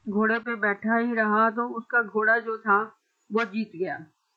घोड़े पे बैठा ही रहा तो उसका घोड़ा जो था वो जीत गया।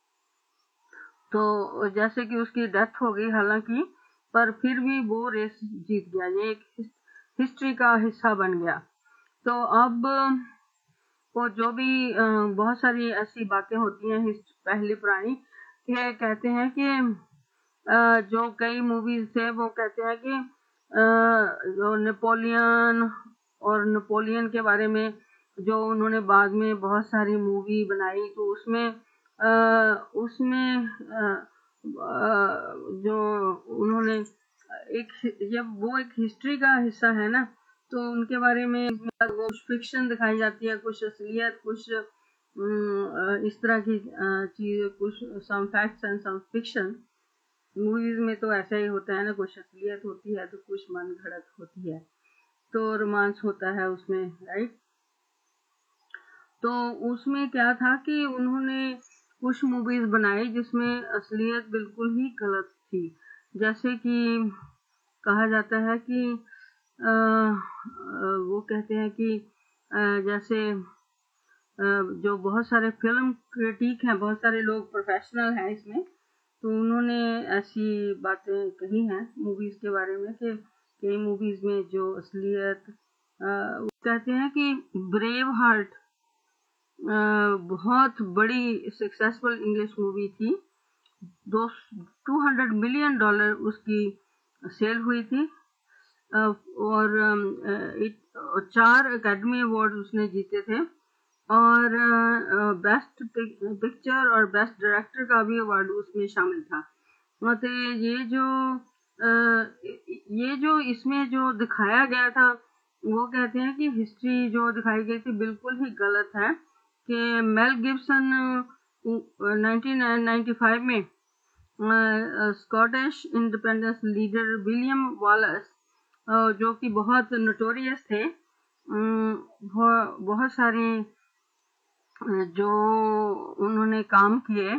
तो जैसे कि उसकी डेथ हो गई हालांकि, पर फिर भी वो रेस जीत गया। ये एक हिस्ट्री का हिस्सा बन गया। तो अब वो जो भी बहुत सारी ऐसी बातें होती हैं पहली पुरानी, कि कहते हैं कि जो कई मूवीज थे वो कहते हैं कि जो नेपोलियन और नेपोलियन के बारे में जो उन्होंने बाद में बहुत सारी मूवी बनाई, तो उसमें जो उन्होंने जब वो एक हिस्ट्री का हिस्सा है ना, तो उनके बारे में वो फिक्शन दिखाई जाती है, कुछ असलियत, कुछ इस तरह की चीज, कुछ some facts and some fiction. Movies में तो ऐसा ही होता है ना, कुछ असलियत होती है तो कुछ मन घड़त होती है, तो रोमांस होता है उसमें, राइट। तो उसमें क्या था कि उन्होंने कुछ मूवीज बनाई जिसमें असलियत बिल्कुल ही गलत थी। जैसे कि कहा जाता है कि वो कहते हैं कि जैसे जो बहुत सारे फिल्म क्रिटिक हैं, बहुत सारे लोग प्रोफेशनल हैं इसमें, तो उन्होंने ऐसी बातें कही हैं मूवीज के बारे में कि कई मूवीज में जो असलियत कहते हैं कि ब्रेव हार्ट बहुत बड़ी सक्सेसफुल इंग्लिश मूवी थी। 200 मिलियन डॉलर उसकी सेल हुई थी, और 4 एकेडमी अवार्ड उसने जीते थे, और बेस्ट पिक्चर और बेस्ट डायरेक्टर का भी अवार्ड उसमें शामिल था। मतलब ये जो इसमें जो दिखाया गया था, वो कहते हैं कि हिस्ट्री जो दिखाई गई थी बिल्कुल ही गलत है। कि मेल गिब्सन 1995 में Scottish independence leader William Wallace, जो कि बहुत नोटोरियस थे, बहुत सारे जो उन्होंने काम किए,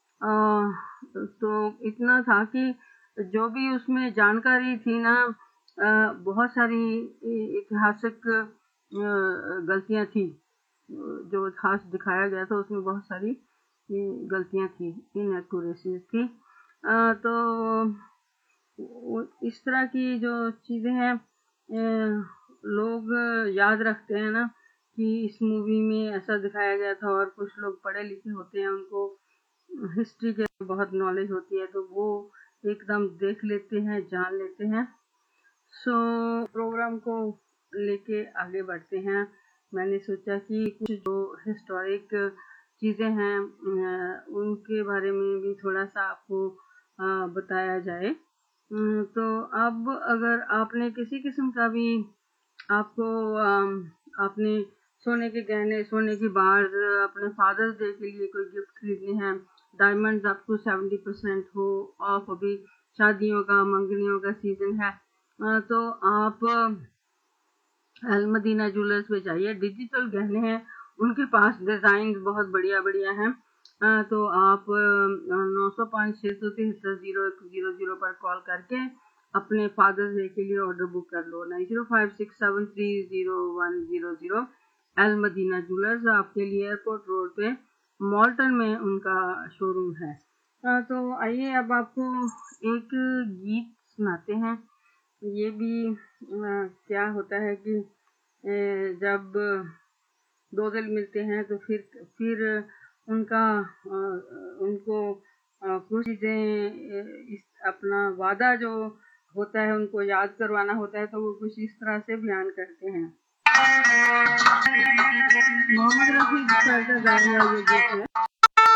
तो इतना था कि जो भी उसमें जानकारी थी ना, बहुत सारी ऐतिहासिक गलतियां थी। जो इतिहास दिखाया गया था उसमें बहुत सारी गलतियां थी, इनएक्यूरेसीज थी। तो इस तरह की जो चीजें हैं लोग याद रखते हैं ना, कि इस मूवी में ऐसा दिखाया गया था, और कुछ लोग पढ़े लिखे होते हैं, उनको हिस्ट्री के बहुत नॉलेज होती है, तो वो एकदम देख लेते हैं, जान लेते हैं। सो प्रोग्राम को लेके आगे बढ़ते हैं। मैंने सोचा कि कुछ जो हिस्टोरिक चीज़ें हैं उनके बारे में भी थोड़ा सा आपको बताया जाए। तो अब अगर आपने किसी किस्म का भी आपको आपने सोने के गहने, सोने की बार्स अपने फादर्स डे के लिए कोई गिफ्ट खरीदने हैं, डायमंड्स अप टू 70% हो ऑफ, अभी शादियों का, मंगनियों का सीजन है, तो आप अल मदीना ज्वेलर्स पे जाइए। डिजिटल गहने हैं उनके पास, डिजाइन बहुत बढ़िया बढ़िया हैं। तो आप 905-673-0100 पर कॉल करके अपने फादर्स डे के लिए ऑर्डर बुक कर लो। 9056730100 अल मदीना ज्वेलर्स आपके लिए एयरपोर्ट रोड पे मॉल्टन में उनका शोरूम है। तो आइए अब आपको एक गीत सुनाते हैं। ये भी क्या होता है कि जब दो दिल मिलते हैं तो फिर उनको कुछ चीजें अपना वादा जो होता है उनको याद करवाना होता है, तो वो कुछ इस तरह से बयान करते हैं। मोहम्मद रफी सर का गाया हुआ ये गीत है।